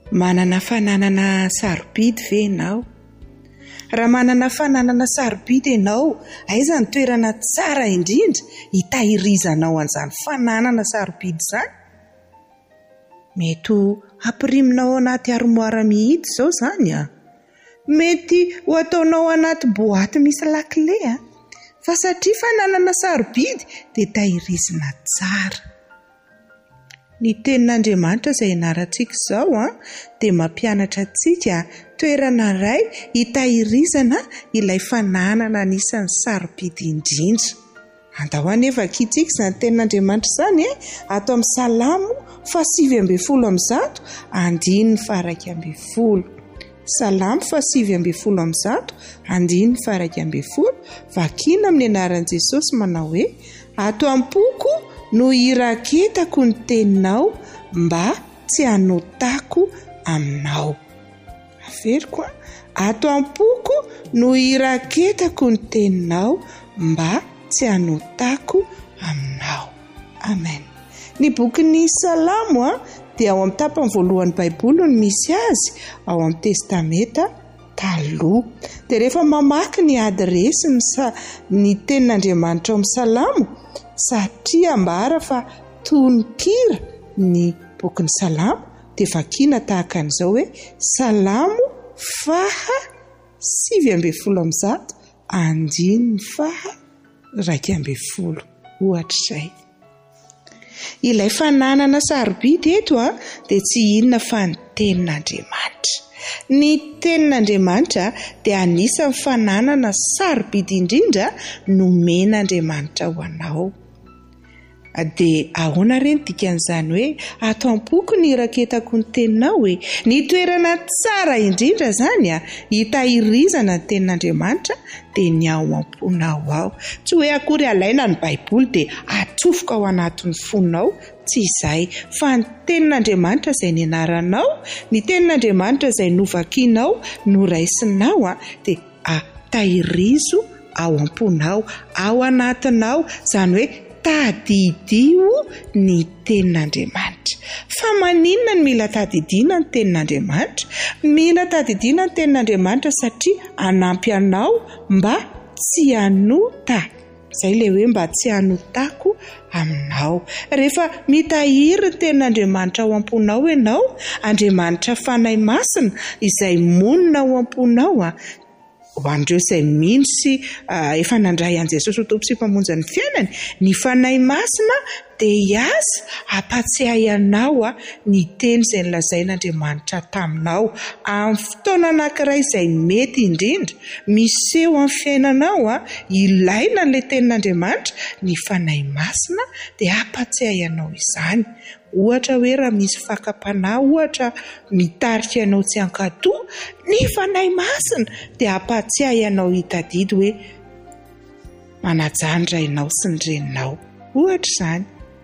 Manana fananana sarobidy ve ianao? Raha manana fananana sarobidy ianao, aiza ny toerana tsara indrindra hitahirizanao an'izany fananana sarobidy izany? Mety ho ampiriminao anaty armoara mihidy izao izany a. Mety ho ataonao anaty boaty misy lakile a. Fa satria fananana sarobidy dia tahirizina tsara. Ny tenin'Andriamanitra izay ianarantsika izao dia mampianatra antsika toerana iray hitahirizana ilay fananana anisan'ny sarobidy indrindra. Andao anefa ankiantsika izany tenin'Andriamanitra izany ato amin'ny Salamo 7:100 andiny faraka 100. Salamo 7:100 andiny faraka 100 vakiana amin'ny anaran'i Jesosy manao hoe: ato am-poko no iraketako ny teninao mba tsy hanotako aminao. Averiko ato am-poko no iraketako ny teninao mba tsy hanotako aminao. Amen. Ny bokin'ny Salamo dia ao amin'ny tapany voalohan'ny Baiboly no misy azy ao amin'ny Testameta taloha. Dia rehefa mamaky ny adresy ny tenin'Andriamanitra ao amin'ny Salamo, satria ambara fa tononkira ny bokin'ny Salamo, dia vakiana tahaka an'izao hoe: Salamo 7:100 andiny 100 ohatra izay. Ilay fananana sarobidy eto dia tsy inona fa ny tenin'Andriamanitra. Ny tenin'Andriamanitra dia anisan'ny fananana sarobidy indrindra nomen'Andriamanitra ho anao. Dia ahoana reny dikan'izany hoe ato am-poko ny iraketako ny teninao hoe ny toerana tsara indrindra izany hitahirizana ny tenin'Andriamanitra dia ny ao am-ponao ao. Tsy hoe akory alaina ny Baiboly dia atsofoka ao anatin'ny fonao, tsy izay, fa ny tenin'Andriamanitra izay nianaranao, ny tenin'Andriamanitra izay novakianao, noraisinao dia tahirizo ao am-ponao, ao anatinao, izany hoe tadidio ny tenin'Andriamanitra. Fa maninona ny mila tadidiana ny tenin'Andriamanitra? Mila tadidiana ny tenin'Andriamanitra satria hanampy anao mba tsy hanota. Izay ilay hoe mba tsy hanotako aminao. Rehefa mitahiry ny tenin'Andriamanitra ao am-ponao ianao, Andriamanitra fanahy masina izay monina ao am-ponao ho an'ireo izay mino sy efa nandray an'i Jesosy ho Tompo sy mpamonjy ny fiainany, ny fanahy masina dia hiasa hampatsiahy anao ny teny izay nolazain'Andriamanitra taminao amin'ny fotoana anankiray izay mety indrindra miseho amin'ny fiainanao. Ilaina n'ilay tenin'Andriamanitra ny fanahy masina dia hampatsiahy anao izany. Ohatra hoe raha misy fakapanahy ohatra mitarika ianao tsy hankatoa, ny fanahy masina dia hampatsiahy ianao hitadidy hoe manajandra ianao sy ny reninao. Ohatra izany.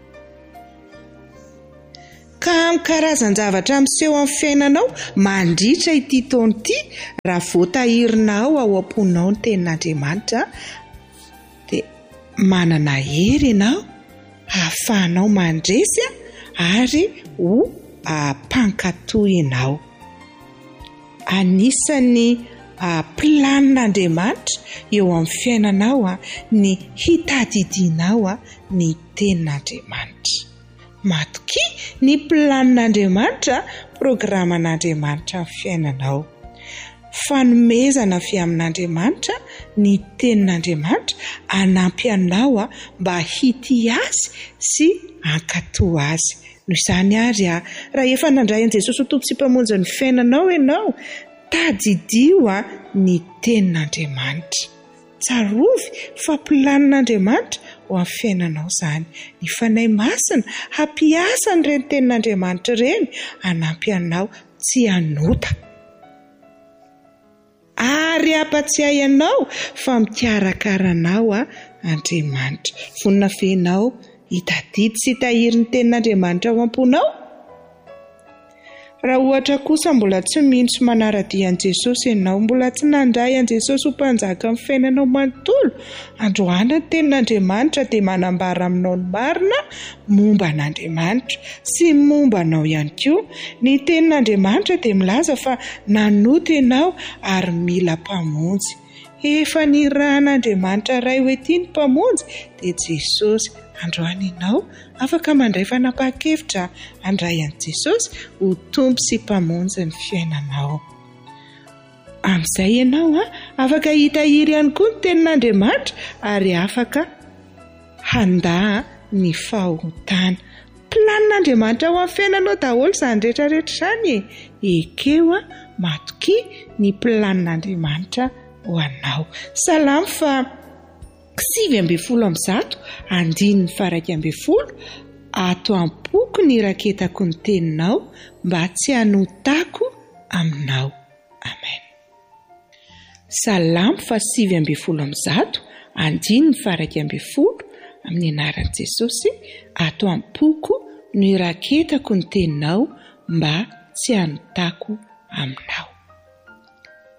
Ka amin'ny karazan-javatra miseho amin'ny fiainanao mandritra ity taona ity, raha voatahirinao ao am-ponao ny tenin'Andriamanitra dia manana hery ianao hahafahanao mandresy ary ho mpankatoa ianao. Anisan'ny planin'Andriamanitra eo amin'ny fiainanao ny hitadidianao ny tenin'Andriamanitra. Matoki ny planin'Andriamanitra, programan'Andriamanitra amin'ny fiainanao. Fanomezana avy amin'Andriamanitra ny tenin'Andriamanitra hanampy anao mba hity azy sy hankatoa azy. Noho izany ary raha efa nandray an'i Jesosy ho Tompo sy mpamonjy ny fiainanao ianao, tadidio ny tenin'Andriamanitra. Tsarovy fa planin'Andriamanitra ho amin'ny fiainanao izany. Ny fanahy masina hampiasa an'ireny tenin'Andriamanitra ireny hanampy anao tsy hanota. Ary hampatsiahy ianao fa mikarakaranao Andriamanitra. Vonina venao hitadidy sy hitahiry ny tenin'Andriamanitra ao am-ponao? Raha ohatra kosa mbola tsy mihitsy manara-dia an'i Jesosy ianao, mbola tsy nandray an'i Jesosy ho mpanjaka amin'ny fiainanao manontolo, androany ny tenin'Andriamanitra dia manambara aminao ny marina momba an'Andriamanitra sy momba anao ihany koa. Ny tenin'Andriamanitra dia milaza fa nanoto ianao ary mila mpamonjy. Efa nirahan'Andriamanitra iray hoe tiany mpamonjy dia Jesosy. Androany ianao afaka mandray fanapa-kevitra handray an'i Jesosy ho tompo sy mpamonjy ny fiainanao. Amin'izay ianao afaka hitahiry ihany koa ny tenin'Andriamanitra ary afaka handaa ny fahotana. Planin'Andriamanitra ho amin'ny fiainanao daholo izany rehetrarehetra izany ekeo matoki ny planin'Andriamanitra ho anao. Salamo fa 7:100 andiny 1:20 ato am-poko ny raketako ny teninao mba tsy hanotako aminao. Amen. Salamo fa 7:100 andiny 1:20 amin'ny anaran'i Jesosy ato am-poko ny raketako ny teninao mba tsy hanotako aminao.